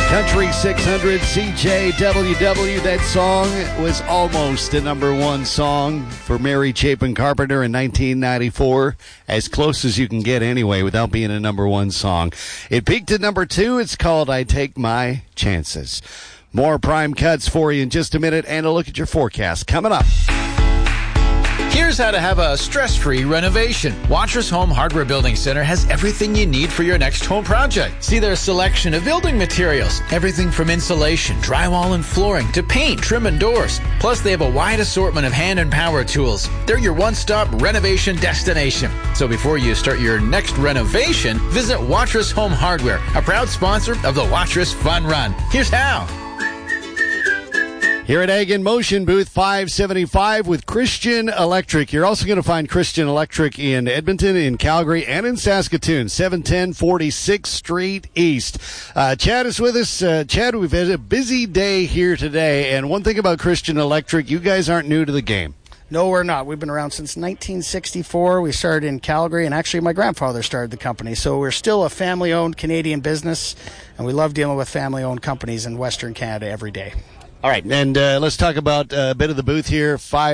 Country 600 CJWW. That song was almost a number one song for Mary Chapin Carpenter in 1994. As close as you can get anyway without being a number one song. It peaked at number 2. It's called I Take My Chances. More prime cuts for you in just a minute and a look at your forecast coming up. Here's how to have a stress-free renovation. Watrous Home Hardware Building Center has everything you need for your next home project. See their selection of building materials, everything from insulation, drywall and flooring, to paint, trim, and doors. Plus, they have a wide assortment of hand and power tools. They're your one-stop renovation destination. So before you start your next renovation, visit Watrous Home Hardware, a proud sponsor of the Watrous Fun Run. Here's how. Here at Ag in Motion, booth 575 with Christian Electric. You're also going to find Christian Electric in Edmonton, in Calgary, and in Saskatoon, 710 46th Street East. Chad is with us. Chad, we've had a busy day here today, and one thing about Christian Electric, you guys aren't new to the game. No, we're not. We've been around since 1964. We started in Calgary, and actually my grandfather started the company. So we're still a family-owned Canadian business, and we love dealing with family-owned companies in Western Canada every day. All right, and let's talk about a bit of the booth here,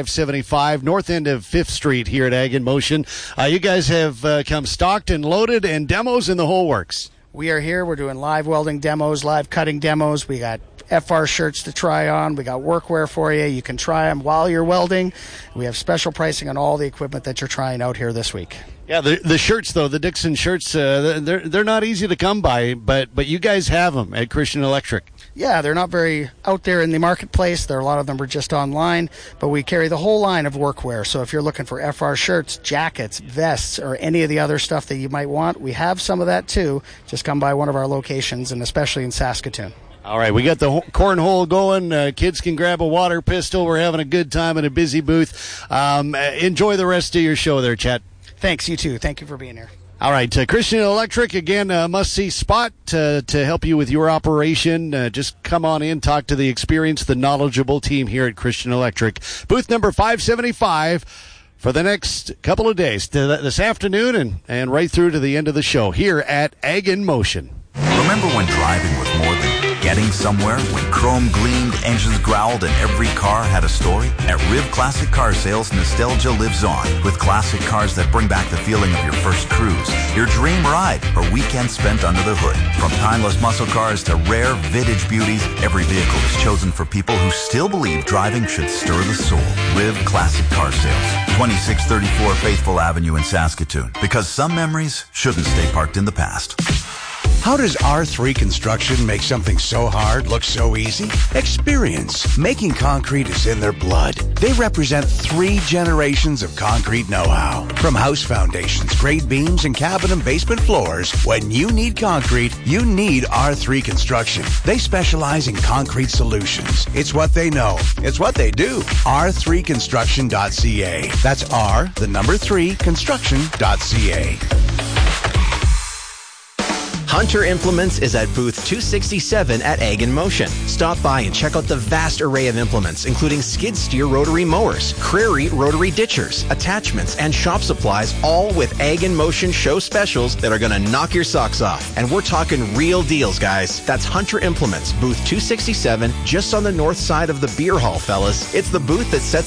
575, north end of 5th Street here at Ag in Motion. You guys have come stocked and loaded and demos in the whole works. We are here. We're doing live welding demos, live cutting demos. We got FR shirts to try on. We got workwear for you. You can try them while you're welding. We have special pricing on all the equipment that you're trying out here this week. Yeah, the shirts, though, the Dixon shirts, they're not easy to come by, but you guys have them at Christian Electric. Yeah, they're not very out there in the marketplace. A lot of them are just online, but we carry the whole line of workwear. So if you're looking for FR shirts, jackets, vests, or any of the other stuff that you might want, we have some of that too. Just come by one of our locations, and especially in Saskatoon. All right, we got the cornhole going. Kids can grab a water pistol. We're having a good time in a busy booth. Enjoy the rest of your show there, Chet. Thanks, you too. Thank you for being here. All right, Christian Electric, again, a must-see spot to help you with your operation. Just come on in, talk to the experienced, the knowledgeable team here at Christian Electric. Booth number 575 for the next couple of days, this afternoon and right through to the end of the show here at Ag in Motion. Remember when driving was more than getting somewhere? When chrome gleamed, engines growled, and every car had a story? At Riv Classic Car Sales, nostalgia lives on with classic cars that bring back the feeling of your first cruise, your dream ride, or weekend spent under the hood. From timeless muscle cars to rare vintage beauties, every vehicle is chosen for people who still believe driving should stir the soul. Riv Classic Car Sales, 2634 Faithful Avenue in Saskatoon. Because some memories shouldn't stay parked in the past. How does R3 Construction make something so hard look so easy? Experience. Making concrete is in their blood. They represent 3 generations of concrete know-how. From house foundations, grade beams, and cabin and basement floors, when you need concrete, you need R3 Construction. They specialize in concrete solutions. It's what they know. It's what they do. R3construction.ca. That's R, the number 3, construction.ca. Hunter Implements is at booth 267 at Ag in Motion. Stop by and check out the vast array of implements, including skid steer rotary mowers, Crary rotary ditchers, attachments, and shop supplies, all with Ag in Motion show specials that are going to knock your socks off. And we're talking real deals, guys. That's Hunter Implements, booth 267, just on the north side of the beer hall, fellas. It's the booth that sets